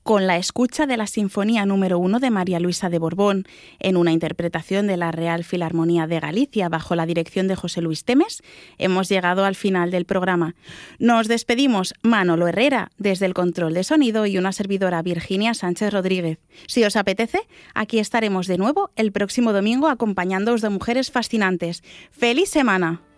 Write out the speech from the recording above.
con la escucha de la Sinfonía número 1 de María Luisa de Borbón, en una interpretación de la Real Filarmonía de Galicia bajo la dirección de José Luis Temes, hemos llegado al final del programa. Nos despedimos Manolo Herrera desde el control de sonido y una servidora Virginia Sánchez Rodríguez. Si os apetece, aquí estaremos de nuevo el próximo domingo acompañándoos de mujeres fascinantes. ¡Feliz semana!